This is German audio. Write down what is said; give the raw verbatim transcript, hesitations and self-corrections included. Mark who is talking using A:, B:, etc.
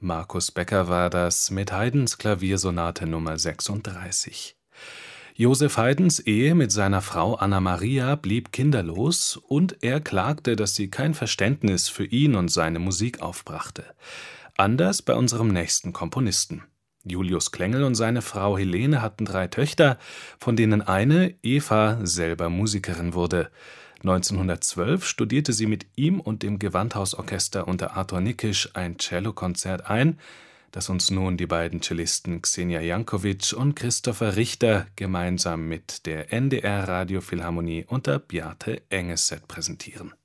A: Markus Becker war das mit Haydns Klaviersonate Nummer sechsunddreißig. Joseph Haydns Ehe mit seiner Frau Anna Maria blieb kinderlos und er klagte, dass sie kein Verständnis für ihn und seine Musik aufbrachte. Anders bei unserem nächsten Komponisten. Julius Klengel und seine Frau Helene hatten drei Töchter, von denen eine, Eva, selber Musikerin wurde. neunzehnhundertzwölf studierte sie mit ihm und dem Gewandhausorchester unter Arthur Nikisch ein Cellokonzert ein, das uns nun die beiden Cellisten Xenia Jankovic und Christopher Richter gemeinsam mit der N D R Radiophilharmonie unter Bjarte Engeset präsentieren.